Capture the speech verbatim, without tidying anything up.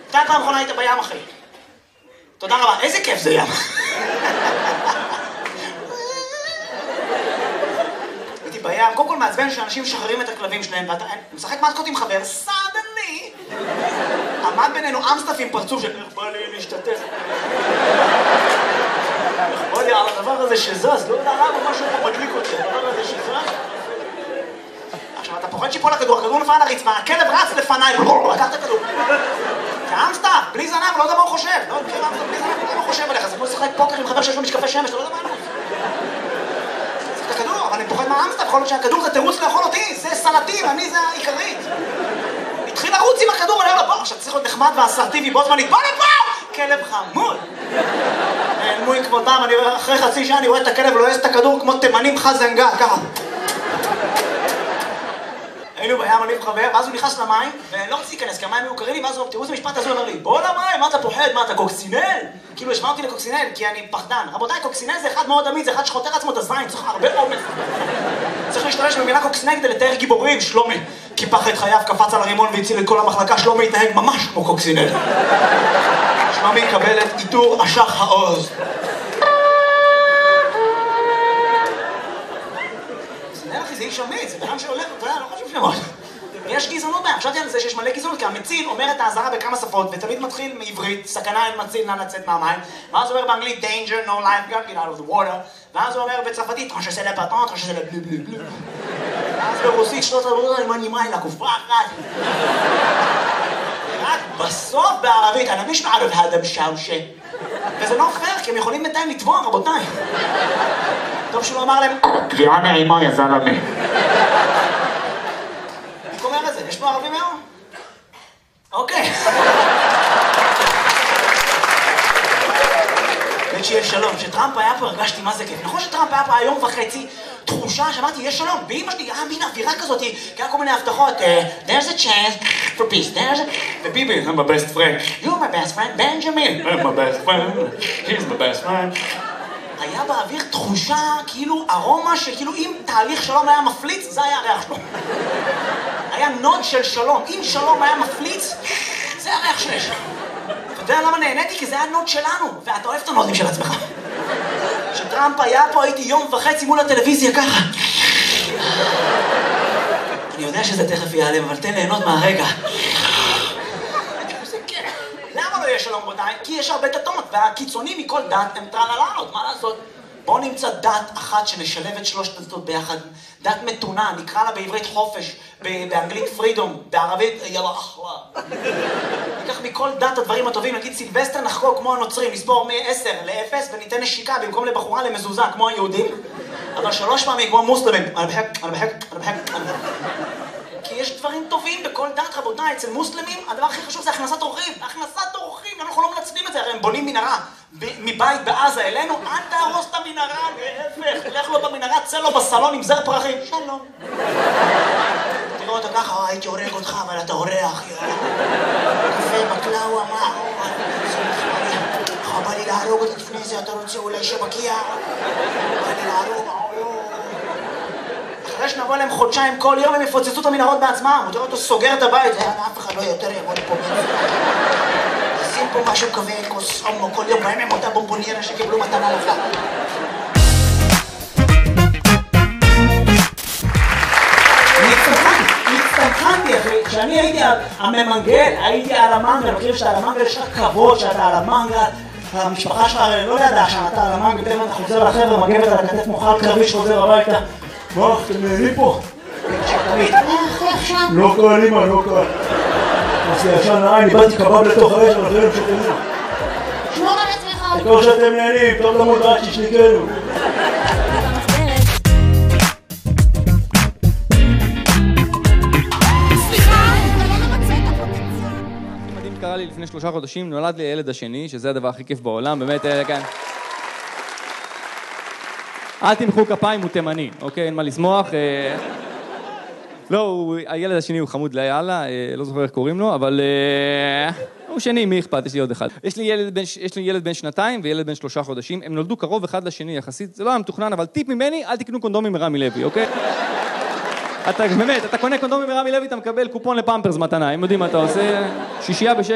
מתי הפעם האחרונה היית בים, אחי? תודה רבה, איזה כיף זה ים. הייתי בים, קודם כל מעצבן שאנשים משחררים את הכלבים שלהם, ואתה משחק מתקות עם חבר, סדני! עמד בינינו אמסטף עם פרצוף של איך בא לי להשתתף. איך בא לי על הדבר הזה שזז, לא יודע למה משהו פה מדליק אותי, הדבר הזה שזז. עכשיו, אתה פוחד שיפול לכדור, הכדור נפל על הרצפה, הכלב רץ לפניי, לקח את הכדור. זה אמסטף, בלי זנב, לא יודע מה הוא חושב. לא, מכיר אמסטף, בלי זנב, לא יודע מה הוא חושב עליך. זה כמו לשחק פוקר עם חבר שיש לו משקפי שמש, אתה לא יודע מה הוא. זה את הכדור, אבל אני פוחד מהאמסטף, יכול להיות שהכדור זה תירוץ לאכול אותי, זה סלטים, אני זה העיקרית. התחיל לרוץ עם הכדור, אני אומר לו, בוא, עכשיו צריך להיות נחמד ואסרטיבי, בו זמנית, בוא לפה! כלב חמוד. נעלמו עם כבודם, אחרי חצי שעה אני רואה את הכלב ולועס את הכדור כמו תימנים חזנגל, ככה. היינו בים, אני וחבר, ואז הוא נכנס למים, ולא רציתי להיכנס, כי המים היו קרים לי, ואז הוא, תראו איזה משפט הזה, הוא אומר לי, בוא למים, מה אתה פוחד? מה, אתה קוקסינל? כאילו, השמע אותי לקוקסינל, כי אני פחדן. רבותיי, קוקסינל זה אחד מאוד עמיד, זה אחד שחותר עצמו את הזין, צריך הרבה אומץ. צריך להשתמש במילה קוקסינל כדי לתאר גיבורים, שלומי. קיפח את חייו, קפץ על הרימון והציל את כל המחלקה, שלומי התנהג ממש כמו קוקסינל. שלומי יקבל את עיטור אשח העוז. זה איש אמיץ, זה בן שהולך, אתה יודע, לא חושב שמות. יש גזענות בהם, חשבתי על זה שיש מלא גזענות, כי המציל אומר את האזהרה בכמה שפות, ותמיד מתחיל מעברית, סכנה אין מציל, נא לצאת מהמים, ואז הוא אומר באנגלית, danger, no life, get out of the water, ואז הוא אומר בצרפתית, טרנש עשה לפרטון, טרנש עשה לבלו בלו בלו. ואז ברוסית, שלוש עבודה, עם הנימיים לקופחת. רק בסוף בערבית, אני משמע עליו האדם שאושה. וזה לא פייר, כי הם יכולים בינתיים לתבוע, רבותיי. טוב שהוא אמר להם, קריאה נעימה יא זלמה. איך אומר את זה? יש פה ערבים היום? אוקיי. באמת שיהיה שלום. כשטראמפ היה פה הרגשתי מה זה כיף. נכון שטראמפ היה פה היום וחצי, תחושה שאמרתי, יש שלום. באמא שלי, אה, מין אווירה כזאת, כי היה כל מיני הבטחות. There's a chance for peace. There's a... וביבי, I'm my best friend. You're my best friend, Benjamin. I'm my best friend. He's my best friend. היה באוויר תחושה, כאילו ארומה, שכאילו אם תהליך שלום היה מפליץ, זה היה הריח שלו. היה נוד של שלום. אם שלום היה מפליץ, זה הריח שיש. אתה יודע למה נהניתי? כי זה היה נוד שלנו, ואתה אוהב את הנודים של עצמך. כשטראמפ היה פה, הייתי יום וחצי מול הטלוויזיה ככה. אני יודע שזה תכף ייעלם, אבל תן ליהנות מהרגע. למה לא יש שלום רבותיי? כי יש הרבה דתות, והקיצונים מכל דת הם טרללות, מה לעשות? בואו נמצא דת אחת שנשלב את שלושת הדתות ביחד. דת מתונה, נקרא לה בעברית חופש, באנגלית פרידום, בערבית יאללה אחלה. ניקח מכל דת הדברים הטובים, נגיד סילבסטר נחגוג כמו הנוצרים, נספור מ-עשר ל-אפס וניתן נשיקה במקום לבחורה למזוזה כמו היהודים, אבל שלוש פעמים כמו מוסלמים. אני בחק, אני בחק, אני בחק, אני בחק. כי יש דברים טובים בכל דת, רבותיי. אצל מוסלמים הדבר הכי חשוב זה הכנסת אורחים. הכנסת אורחים, אנחנו לא מנצלים את זה, הרי הם בונים מנהרה מבית בעזה אלינו, אל תהרוס את המנהרה, להפך, לך לו במנהרה, צא לו בסלון עם זר פרחים, שלום. תראו אותו ככה, הייתי הורג אותך, אבל אתה אורח, קפה בקלאווה, מה? בא לי להרוג אותך לפני זה, אתה רוצה אולי שבקיע? בא לי להרוג, אחרי שנבוא להם חודשיים כל יום הם יפוצצו את המנהרות בעצמם, הוא תראה אותו סוגר את הבית, אף אחד לא יותר יבוא לפה. שים פה משהו כזה, כוס אומו, כל יום בהם עם אותה בומבוניירה שקיבלו מתנה נפלה. הצטמחנתי אחי, כשאני הייתי הממנגל, הייתי על המנגל, מכיר שאתה על המנגל, יש לך כבוד שאתה על המנגל, המשפחה שלך לא ידעה שאתה על המנגל, פתאום אתה חוזר לחבר'ה, מגבת על הכתף מוחל קרבי שחוזר הביתה. בוא, אתם נהנים פה? שתמיד. לא קל, אמא, לא קל. אז ישן נראה, אני באתי קבב לתוך האש, אבל זה לא שתמיד. שמור על עצמך. תקור שאתם נהנים, טוב למוד רק ששניקנו. מדהים קרה לי לפני שלושה חודשים, נולד לי הילד השני, שזה הדבר הכי כיף בעולם, באמת, כאן. אל תמחאו כפיים, הוא תימני, אוקיי? אין מה לשמוח. לא, הילד השני הוא חמוד ליאללה, לא זוכר איך קוראים לו, אבל הוא שני, מי אכפת? יש לי עוד אחד. יש לי ילד בן שנתיים וילד בן שלושה חודשים, הם נולדו קרוב אחד לשני יחסית, זה לא היה מתוכנן, אבל טיפ ממני, אל תקנו קונדומים מרמי לוי, אוקיי? אתה, באמת, אתה קונה קונדומים מרמי לוי, אתה מקבל קופון לפמפרס מתנה, הם יודעים מה אתה עושה, שישייה בשקל.